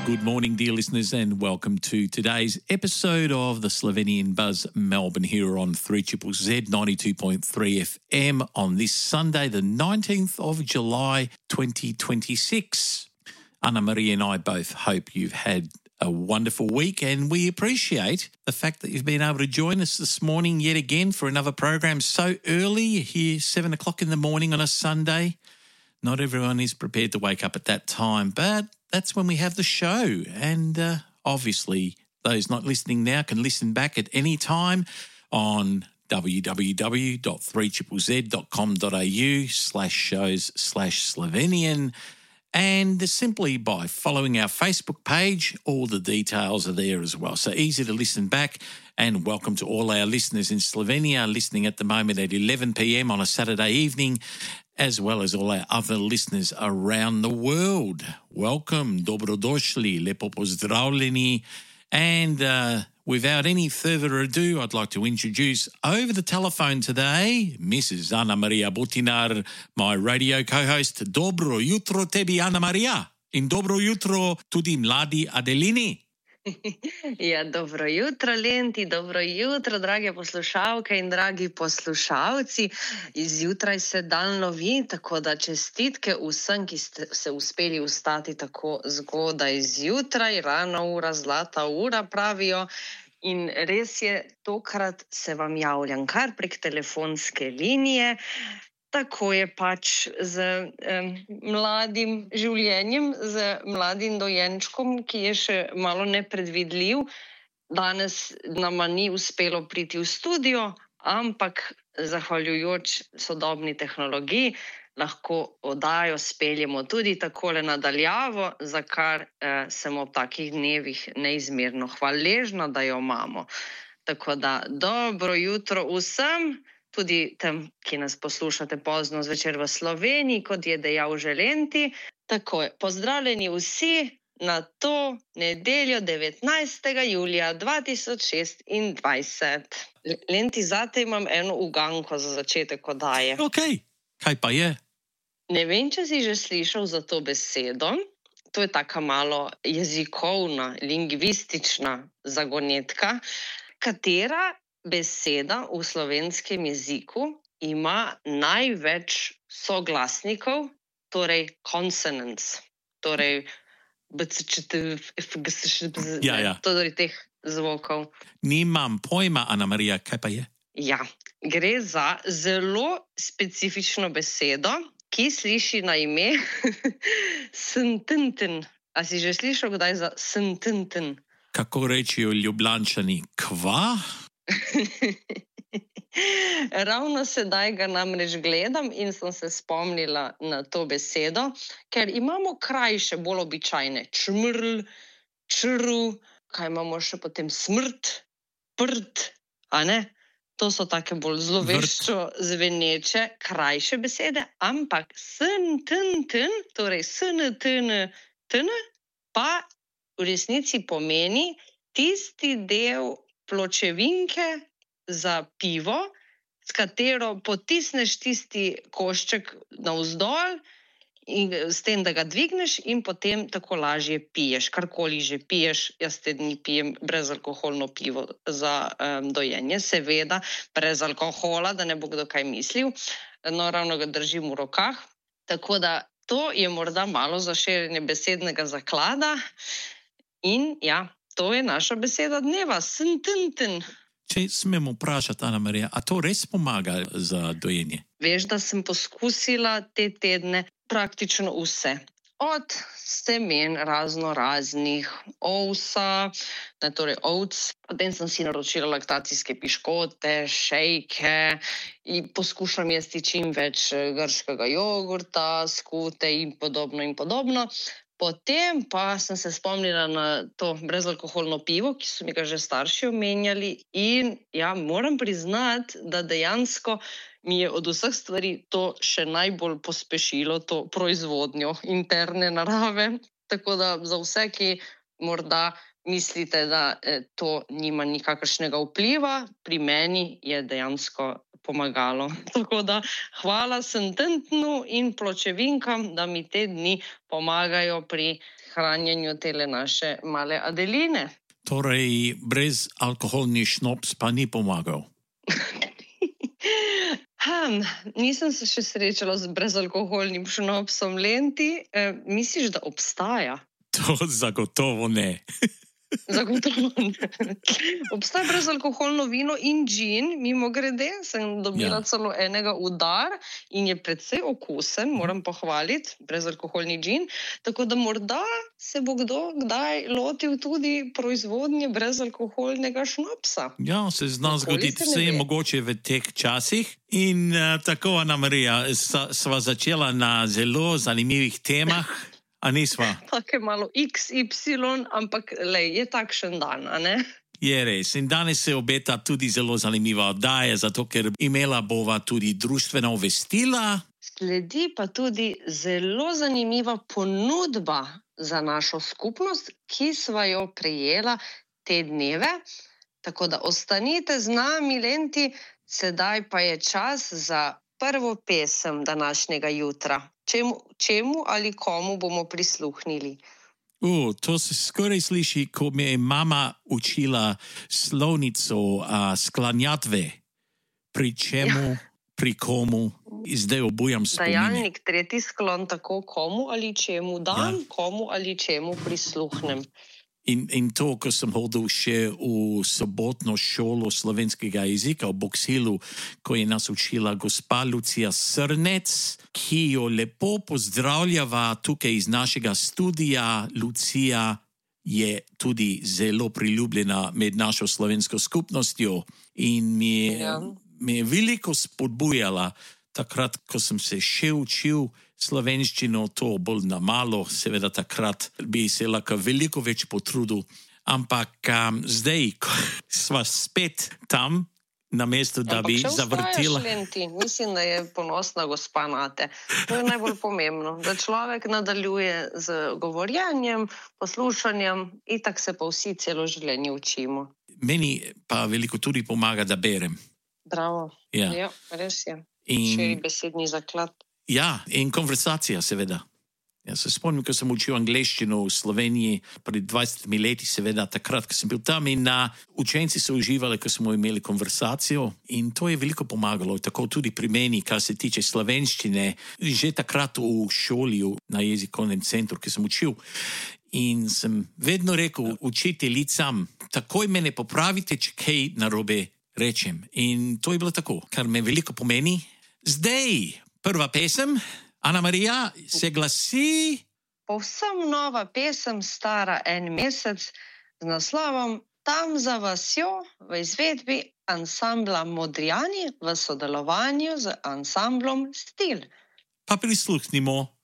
Good morning, dear listeners, and welcome to today's episode of the Slovenian Buzz Melbourne here on 3ZZZ 92.3 FM on this Sunday, the 19th of July, 2026. Anna Maria and I both hope you've had a wonderful week, and we appreciate the fact that you've been able to join us this morning yet again for another program so early here, 7 o'clock in the morning on a Sunday. Not everyone is prepared to wake up at that time, but that's when we have the show. And obviously, those not listening now can listen back at any time on www.3ZZZ.com.au/shows/Slovenian. And simply by following our Facebook page, all the details are there as well. So easy to listen back. And welcome to all our listeners in Slovenia listening at the moment at 11 p.m. on a Saturday evening, as well as all our other listeners around the world. Welcome, dobrodošli, lepo pozdravljeni. And without any further ado, I'd like to introduce over the telephone today, Mrs. Anna Maria Butinar, my radio co-host. Dobro jutro tebi, Anna Maria. In dobro jutro tudi mladi Adelini. Ja, dobro jutro, Lenti, dobro jutro, drage poslušalke in dragi poslušalci. Izjutraj se dan lovi, tako da čestitke vsem, ki ste se uspeli vstati tako zgodaj zjutraj, rana ura, zlata ura pravijo. In res je, tokrat se vam javljam kar prek telefonske linije. Tako je pač z mladim življenjem, z mladim dojenčkom, ki je še malo nepredvidljiv. Danes nama ni uspelo priti v studio, ampak zahvaljujoč sodobni tehnologiji lahko oddajo speljemo tudi takole nadaljavo, za kar sem ob takih dnevih neizmerno hvaležna, da jo imamo. Tako da dobro jutro vsem. Tudi tem, ki nas poslušate pozno zvečer v Sloveniji, kot je dejal že Lenti. Tako je, pozdravljeni vsi na to nedeljo 19. julija 2026. Lenti, zate imam eno uganko za začetek oddaje. Ok, kaj pa je? Ne vem, če si že slišal za to besedo. To je taka malo jezikovna, lingvistična zagonetka, katera beseda v slovenskem jeziku ima največ soglasnikov, torej consonants, torej torej teh zvokov. Nimam pojma, Ana Maria, kaj pa je? Ja, gre za zelo specifično besedo, ki sliši na ime sntenten. A si že slišal kdaj za sntenten? Kako rečijo Ljubljančani, kva? Ravno sedaj ga namreč gledam in sem se spomnila na to besedo, ker imamo krajše, bolj običajne. Čmrl, črv, kaj imamo še potem, smrt, prt, a ne? To so take bolj zloveščo zveneče, krajše besede, ampak sntenten, torej sntn, pa v resnici pomeni tisti del pločevinke za pivo, s katero potisneš tisti košček navzdol in s tem, da ga dvigneš in potem tako lažje piješ. Karkoli že piješ, jaz te dni pijem brezalkoholno pivo za dojenje, seveda brez alkohola, da ne bo kdo kaj mislil. No, ravno ga držim v rokah. Tako da to je morda malo za širjenje besednega zaklada in ja, to je naša beseda dneva, sntenten. Če smemo vprašati, Ana Maria, a to res pomaga za dojenje? Veš, da sem poskusila te tedne praktično vse. Od semen razno raznih, ovsa, torej ovc, potem sem si naročila laktacijske piškote, šejke in poskušam jesti čim več grškega jogurta, skute in podobno. Potem pa sem se spomnila na to brezalkoholno pivo, ki so mi ga že starši omenjali in ja, moram priznati, da dejansko mi je od vseh stvari to še najbolj pospešilo, to proizvodnjo interne narave. Tako da za vse, ki morda mislite, da to nima nikakršnega vpliva, pri meni je dejansko pomagalo. Tako da hvala Sententnu in pločevinkam, da mi te dni pomagajo pri hranjenju tele naše male Adeline. Torej, brezalkoholni šnops pa ni pomagal. Nisem se še srečala z brezalkoholnim šnopsom, Lenti. Misliš, da obstaja? To zagotovo ne. Zagotovo ne. Obstaja brezalkoholno vino in džin, mimogrede, sem dobila celo enega udar in je precej okusen, moram pohvaliti, brezalkoholni džin, tako da morda se bo kdo kdaj lotil tudi proizvodnje brezalkoholnega šnopsa. Ja, se zna zgoditi vse mogoče v teh časih in tako, Ana Marija, sva začela na zelo zanimivih temah. A nisva? Tako je malo XY, ampak lej, je takšen dan, a ne? Je res. In danes se obeta tudi zelo zanimiva oddaja, zato ker imela bova tudi društvena obvestila. Sledi pa tudi zelo zanimiva ponudba za našo skupnost, ki sva jo prejela te dneve. Tako da ostanite z nami, Lenti, sedaj pa je čas za prvo pesem današnjega jutra. Čemu ali komu bomo prisluhnili? To se skoraj sliši, ko me je mama učila slovnico sklanjatve. Pri čemu, pri komu, zdaj obujam spomine. Dajalnik, tretji sklon, tako komu ali čemu dam, komu ali čemu prisluhnem. In to, ko sem hodil še v sobotno šolo slovenskega jezika v Bokshilu, ko je nas učila gospa Lucija Srnec, ki jo lepo pozdravljava tukaj iz našega studia. Lucija je tudi zelo priljubljena med našo slovensko skupnostjo in mi je veliko spodbujala takrat, ko sem se še učil slovenščino, to bolj na malo, seveda takrat bi se lahko veliko več potrudil, ampak zdaj, ko sva spet tam, na mestu, da bi zavrtila. Mislim, da je ponosna gospa nate. To je najbolj pomembno, da človek nadaljuje z govorjenjem, poslušanjem, itak se pa vsi celo življenje učimo. Meni pa veliko tudi pomaga, da berem. Bravo. Ja, res je. Širi besedni zaklad. Ja, in konversacija, seveda. Jaz se spomnim, ko sem učil angleščino v Sloveniji pred 20 leti, seveda takrat, ko sem bil tam in učenci so uživali, ko smo imeli konversacijo in to je veliko pomagalo, tako tudi pri meni, kar se tiče slovenščine, že takrat v šoli, na jezikovnem centru, ki sem učil. In sem vedno rekel učiteljicam, takoj me ne popravite, če kaj narobe rečem. In to je bilo tako, kar me veliko pomeni. Zdaj, prva pesem, Ana Marija, se glasi... Povsem nova pesem, stara en mesec, z naslovom Tam za vasjo v izvedbi ansambla Modrijani v sodelovanju z ansamblom Stil. Pa prisluhnimo.